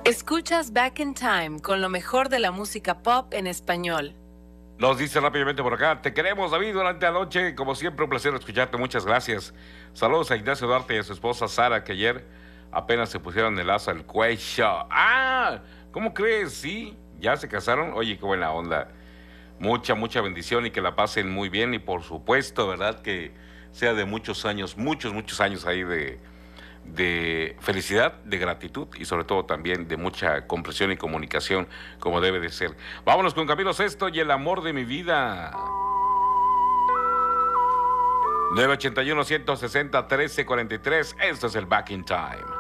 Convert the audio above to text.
Escuchas Back in Time con lo mejor de la música pop en español. Nos dice rápidamente por acá, te queremos, David, durante la noche. Como siempre, un placer escucharte, muchas gracias. Saludos a Ignacio Duarte y a su esposa Sara, que ayer apenas se pusieron el lazo al cuello. ¡Ah! ¿Cómo crees? Sí, ya se casaron. Oye, qué buena onda. Mucha bendición y que la pasen muy bien. Y por supuesto, ¿verdad? Que sea de muchos años, muchos años ahí de felicidad, de gratitud y sobre todo también de mucha comprensión y comunicación como debe de ser. Vámonos con Camilo Sesto y El amor de mi vida. 981-160-1343. Esto es el Back in Time.